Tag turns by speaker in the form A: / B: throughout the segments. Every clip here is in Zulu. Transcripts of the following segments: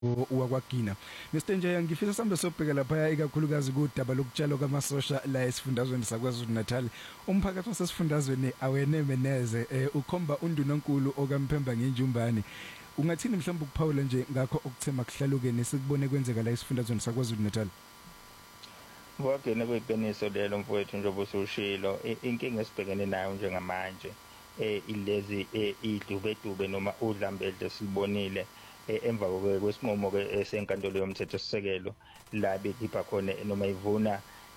A: wakwagina. Mr Nje ngifisa sambe sobheka lapha ikakhulukazi kudaba lokutshalwa kwamasosha la esifundazweni saKwaZulu Natal. Umphakathi wasesifundazweni aweneme neze ukhomba undunankulu okaMphemba ngeNjumbane. Ungathini mhlawumbe ukuphawula nje ngakho okuthema kuhlaluke nesikubone kwenzeka la esifundazweni saKwaZulu Natal?
B: Wakena kweqiniso lelo mfowethu njengoba usushilo inkinga esibhekene nayo njengamanje ilezi idlubedube noma udlambedle silibonile emva kwesinqumo senkantolo yomthetho sisekelo la bekhipha khona noma ivuna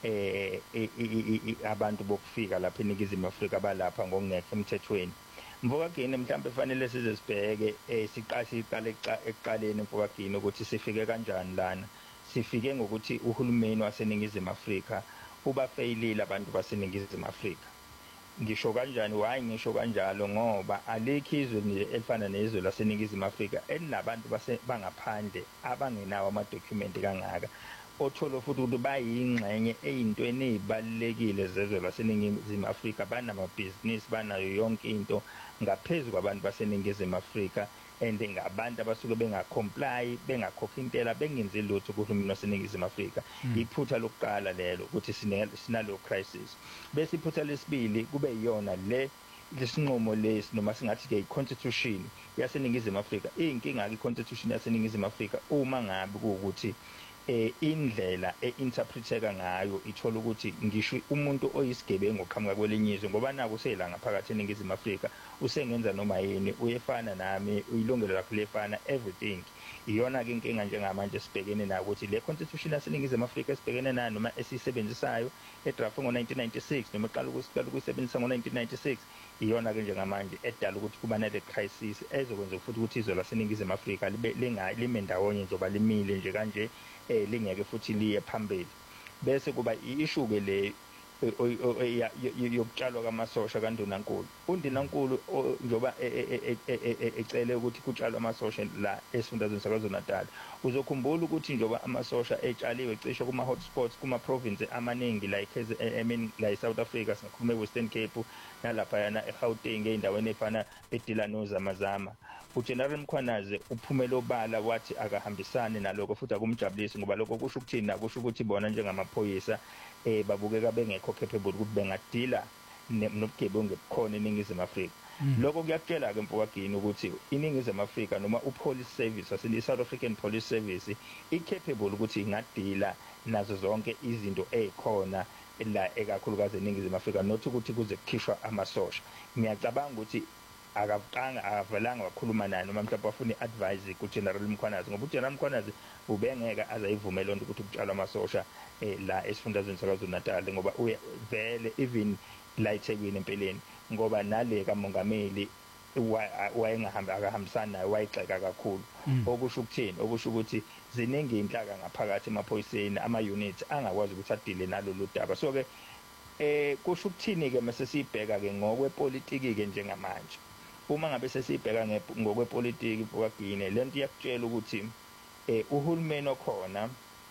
B: abantu bokufika lapha eNingizimu Afrika balapha ngokungekho emthethweni. Mfowakini mhlawumbe fanele size sibheke siqale ekuqaleni mfowakini ukuthi sifike kanjani lana. Sifike ngokuthi uhulumeni waseNingizimu Afrika ubafeyilile abantu baseNingizimu Afrika. Ngisho kanjani why ngisho kanjalo ngoba alikho izwe nje elifana nezwe laseNingizimu Afrika elinabantu bangaphandle abangenawo amadocument kangaka. Othola futhi ukuthi bayingxenye eyintweni ezibalekile zezwe laseNingizimu Afrika, banamabhizinisi, banayo yonke into ngaphezulu kwabantu baseNingizimu Afrika and ngabantu abasuke bengacomply, bengakhokha intela, bengenzi lutho kuhulumeni waseNingizimu Afrika. Iphutha lokuqala lelo ukuthi sinalo crisis. Bese iphutha lesibili kube yiyona lesinqumo lesi noma singathi ke iconstitution yaseNingizimu Afrika. Inkinga ke iconstitution yaseNingizimu Afrika uma ngabe ukuthi indlela interpreteka ngayo ithola ukuthi ngisho umuntu oyisigebengu oqhamuka kwelinye izwe ngoba naku usela ngaphakathi eNingizimu Afrika usengenza noma yini uyefana nami uyilungelo lakho lefana everything. Iyona ke inkinga njengamanje sibhekene nayo ukuthi le constitution yaseNingizimu Afrika esibhekene nayo noma esisebenzisayo edraft ngo1996 noma eqala ukuyisebenzisa ngo1996 iyona ke njengamanje edala ukuthi kuba nale crisis ezokwenza futhi ukuthi izwe laseNingizimu Afrika lime ndawonye njengoba limile nje kanje lingeke futhi liye phambili. Bese kuba i-issue ke le yokutshalwa kwamasosha kaNdunankulu. UNdunankulu njoba ecele ukuthi kutshalwe amasosha la esifundazweni saKwaZulu Natal. Uzokhumbula ukuthi njoba amasosha etshaliwe cishe kuma hotspots kuma province amaningi like la eSouth Africa singakhuluma eWestern Cape nalapha yana eGauteng endaweni efana eDilano Zamazama. uGeneral Mkhwanazi uphumela obala wathi akahambisani naloko futhi akumjabulisi ngoba lokho kusho ukuthini akusho ukuthi bona njengamaphoyisa babukeka bengekho capable ukuthi bengadila nobugebengu ebukhona eNingizimu Afrika. Lokho kuyakutshela ke mfowakini ukuthi iNingizimu Afrika noma uPolice Service South African Police Service icapable ukuthi ingadila nazo zonke izinto ezikhona la ekakhulukazi eNingizimu Afrika not ukuthi kuze kukhishwa amasosha. Ngiyacabanga ukuthi akavelanga wakhuluma naye noma mhlawumbe wafuna iadvice kuGeneral Mkhwanazi ngoba uGeneral Mkhwanazi ubengeka azayivumela lonto ukuthi kutshalwa amasosha la esifundazweni saKwaZulu Natal ngoba vele even la eThekwini empeleni ngoba nale kamongameli akahambisani naye wayixeka kakhulu. Okusho ukuthini? Okusho ukuthi ziningi inhlaka ngaphakathi emaphoyiseni ama-units angakwazi ukuthi adile nalolu daba. So ke kusho ukuthini ke mase sibheka ke ngokwepolitiki ke njengamanje. Uma ngabe sesibheka ngokwepolitiki bokagine lento iyakutshela ukuthi uhulumeni okhona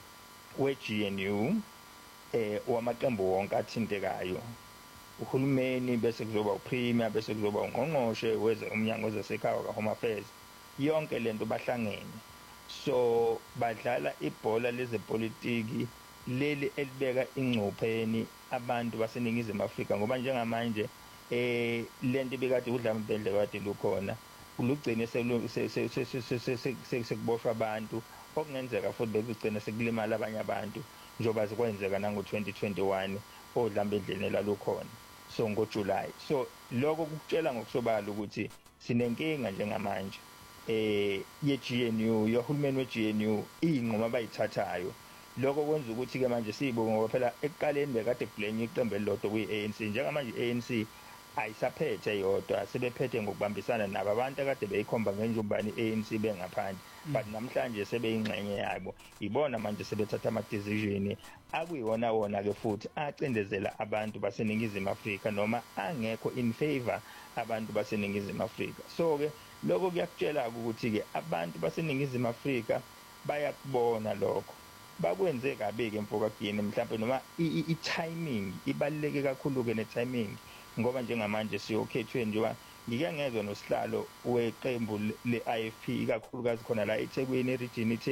B: weGNU wamaqembu wonke athintekayo. Uhulumeni bese kuzoba uPremier bese kuzoba ungqongqoshe umnyango wezasekhaya kaHome Affairs. Yonke lento bahlangene. So badlala ibhola lezepolitiki leli elibeka ingcupheni abantu baseNingizimu Afrika ngoba njengamanje lento ibikade udlambedle kade lukhona ulugcine sekuboshwa abantu okungenzeka futhi bekugcina sekulimala abanye abantu njoba zikwenzeka nango2021 odlambedleni lalukhona so ngoJuly. So lokho kukutshela ngokusobala ukuthi sinenkinga njengamanje yeGNU yohulumeni weGNU inqoma abayithathayo. Lokho kwenza ukuthi ke manje sibonga ngoba phela ekuqaleni bekade blame iqembu elilodwa kwi-ANC njengamanje i-ANC ayisaphethe yodwa sebephethe ngokubambisana nabo abantu akade beyikhomba ngenjumbani i-ANC bengaphandle but namhlanje sebeyingxenye yabo ibona manje sebethatha ama decision akuyiwona wona ke futhi acindezela abantu baseNingizimu Afrika noma angekho in favor abantu baseNingizimu Afrika. So ke lokho kuyakutshela ukuthi ke abantu baseNingizimu Afrika bayakubona lokho bakwenze kabi ke mfowakini mhlawumbe noma i-timing ibaluleke kakhulu ke ne-timing ngoba njengamanje siyokhethwe njengoba ngike ngezwe nosihlalo weqembu le-IFP ikakhulukazi khona la eThekwini region